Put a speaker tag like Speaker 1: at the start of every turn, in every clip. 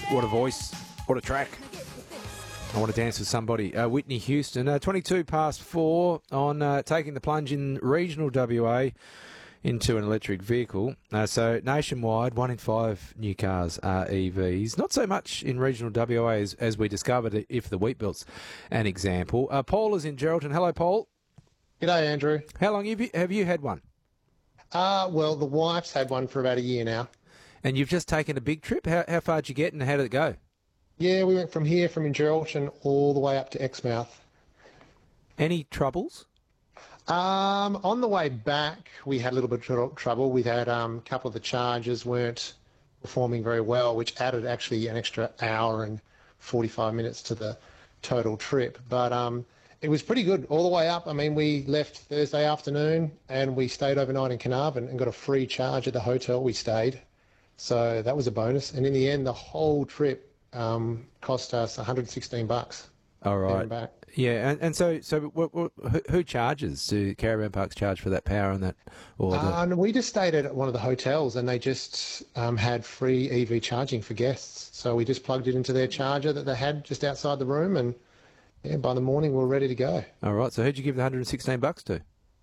Speaker 1: What a voice. What a track. I want to dance with somebody. Whitney Houston, 22 past 4 on taking the plunge in regional WA into an electric vehicle. So nationwide, 1 in 5 new cars are EVs. Not so much in regional WA as we discovered if the Wheatbelt's an example. Paul is in Geraldton. Hello, Paul.
Speaker 2: G'day, Andrew.
Speaker 1: How long have you had one?
Speaker 2: Well, the wife's had one for about a year now.
Speaker 1: And you've just taken a big trip? How far did you get and how did it go?
Speaker 2: Yeah, we went from in Geraldton all the way up to Exmouth.
Speaker 1: Any troubles?
Speaker 2: On the way back, we had a little bit of trouble. We had a couple of the chargers weren't performing very well, which added actually an extra hour and 45 minutes to the total trip. But it was pretty good all the way up. I mean, we left Thursday afternoon and we stayed overnight in Carnarvon and got a free charge at the hotel we stayed. So that was a bonus. And in the end, the whole trip cost us $116.
Speaker 1: All right.
Speaker 2: There and back.
Speaker 1: Yeah, and so who charges? Do caravan parks charge for that power and that?
Speaker 2: And we just stayed at one of the hotels, and they just had free EV charging for guests. So we just plugged it into their charger that they had just outside the room, and yeah, by the morning we were ready to go.
Speaker 1: All right. So who'd you give the $116 to?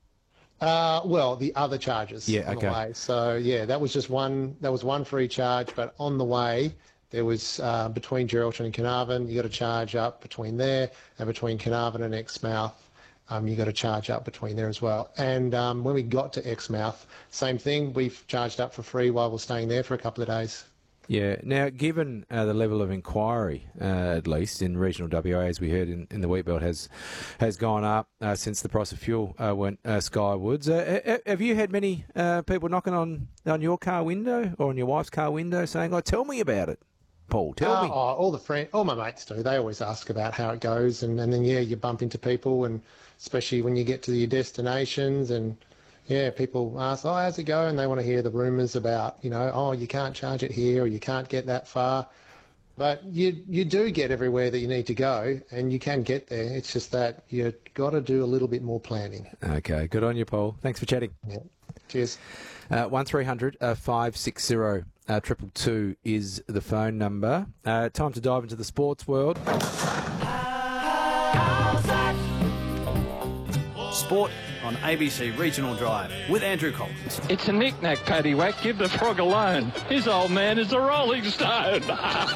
Speaker 2: Well, the other charges.
Speaker 1: Yeah.
Speaker 2: On
Speaker 1: Okay.
Speaker 2: the way. So yeah, that was just one. That was one free charge, but on the way. There was, between Geraldton and Carnarvon, you got to charge up between there, and between Carnarvon and Exmouth, you got to charge up between there as well. And when we got to Exmouth, same thing, we've charged up for free while we're staying there for a couple of days.
Speaker 1: Yeah. Now, given the level of inquiry, at least in regional WA, as we heard in the Wheatbelt, has gone up since the price of fuel went skywards. Have you had many people knocking on your car window or on your wife's car window saying, "Oh, tell me about it"? Paul, tell me.
Speaker 2: All my mates do. They always ask about how it goes, and then yeah, you bump into people, and especially when you get to your destinations, and yeah, people ask, "Oh, how's it going?" And they want to hear the rumours about, oh, you can't charge it here, or you can't get that far. But you do get everywhere that you need to go, and you can get there. It's just that you've got to do a little bit more planning.
Speaker 1: Okay, good on you, Paul. Thanks for chatting.
Speaker 2: Yeah. Cheers.
Speaker 1: 1300 560 222 is the phone number. Time to dive into the sports world.
Speaker 3: Sport on ABC Regional Drive with Andrew Collins.
Speaker 4: It's a knick-knack, paddywhack. Give the frog alone. His old man is a Rolling Stone.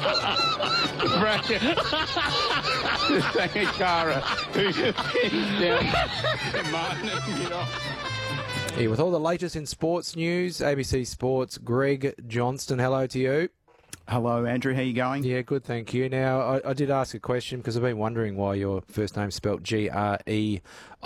Speaker 1: Yeah, with all the latest in sports news, ABC Sports, Greg Johnston, hello to you.
Speaker 5: Hello, Andrew. How you going?
Speaker 1: Yeah, good, thank you. Now, I did ask a question because I've been wondering why your first name's spelt Greig,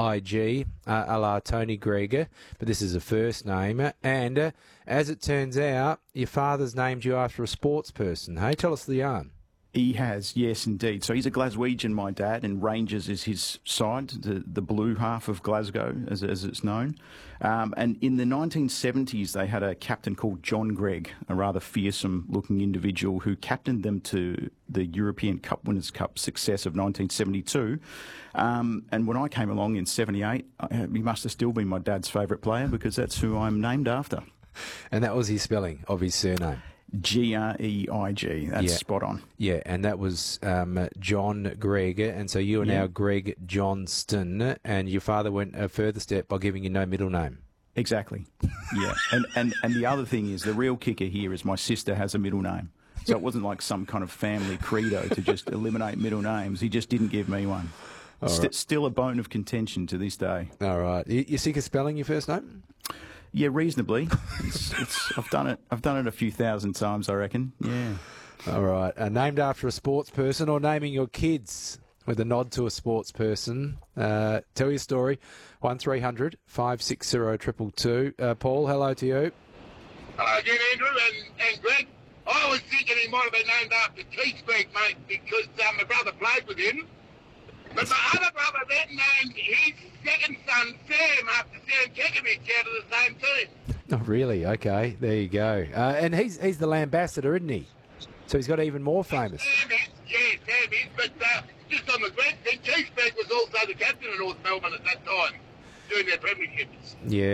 Speaker 1: a la Tony Greger, but this is a first name. And as it turns out, your father's named you after a sports person. Hey, tell us the yarn.
Speaker 5: He has, yes, indeed. So he's a Glaswegian, my dad, and Rangers is his side, the blue half of Glasgow, as it's known. And in the 1970s, they had a captain called John Greig, a rather fearsome-looking individual who captained them to the European Cup Winners' Cup success of 1972. And when I came along in 78, he must have still been my dad's favourite player because that's who I'm named after.
Speaker 1: And that was his spelling of his surname.
Speaker 5: Greig. That's spot on.
Speaker 1: Yeah, and that was John Greig, and so you are now Greg Johnston, and your father went a further step by giving you no middle name.
Speaker 5: Exactly. Yeah, and the other thing is, the real kicker here is my sister has a middle name. So it wasn't like some kind of family credo to just eliminate middle names. He just didn't give me one.
Speaker 1: Right.
Speaker 5: Still a bone of contention to this day.
Speaker 1: All right. You sick of spelling your first name?
Speaker 5: Yeah, reasonably. I've done it a few thousand times, I reckon. Yeah.
Speaker 1: All right. Named after a sports person or naming your kids with a nod to a sports person. Tell your story. 1300 560 222. Paul, hello to you.
Speaker 6: Hello again, Andrew and Greg. I was thinking he might have been named after Keith Greg, mate, because my brother played with him. But my other brother then named his second son Sam after Sam Kekovich out of the same team.
Speaker 1: Oh, really? Okay, there you go. And he's the Lambassador, isn't he? So he's got even more famous.
Speaker 6: Sam is, but just on the Greg thing, Keith Greg was also the captain of North Melbourne at that time, during their premierships.
Speaker 1: Yeah.